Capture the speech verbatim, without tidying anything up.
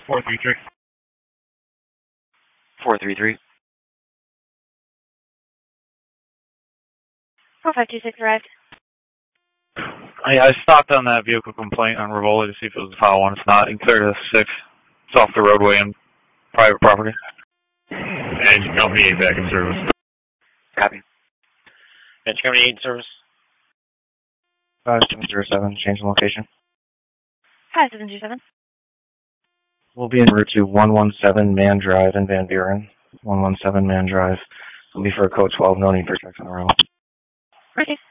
four three three. four three three. four five two six arrived. I, I stopped on that vehicle complaint on Rivoli to see if it was a file one. It's not. You can clear to six. It's off the roadway and private property. Engine Company eight back in service. Copy. Engine Company eight in service. five seven zero seven, change in location. five seven zero seven. We'll be en route to one one seven Man Drive in Van Buren. one one seven Man Drive. It'll be for a code twelve, no need for checks on the road. Okay.